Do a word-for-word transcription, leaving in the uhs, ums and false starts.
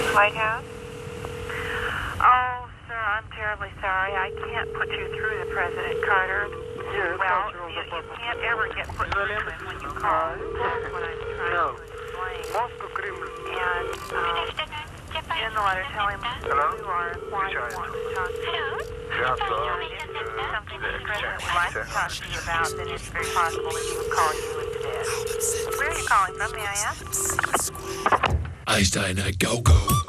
White House? Oh, sir, I'm terribly sorry. I can't put you through to President Carter. Yes, Well, you, you can't ever get put through to him when you call. That's what I'm trying No. to explain. Moscow Kremlin. And um, in the letter, tell him Hello? who you are and why you want to talk to you. Yeah, If it's something that the President would like to talk to you about, then it's very possible that he would call you instead. Where are you calling from, may I ask? Einstein, go go.